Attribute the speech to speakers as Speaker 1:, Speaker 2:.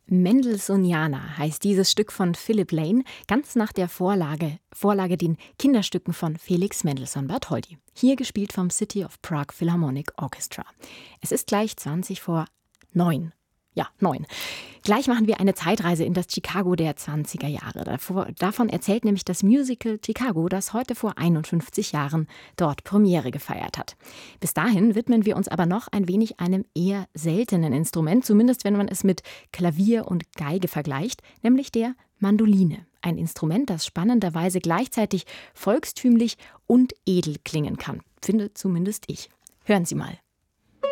Speaker 1: Mendelssohniana heißt dieses Stück von Philipp Lane, ganz nach der Vorlage den Kinderstücken von Felix Mendelssohn Bartholdy. Hier gespielt vom City of Prague Philharmonic Orchestra. Es ist gleich 20 vor 9. Ja, 9. Gleich machen wir eine Zeitreise in das Chicago der 20er Jahre. Davon erzählt nämlich das Musical Chicago, das heute vor 51 Jahren dort Premiere gefeiert hat. Bis dahin widmen wir uns aber noch ein wenig einem eher seltenen Instrument, zumindest wenn man es mit Klavier und Geige vergleicht, nämlich der Mandoline. Ein Instrument, das spannenderweise gleichzeitig volkstümlich und edel klingen kann, finde zumindest ich. Hören Sie mal.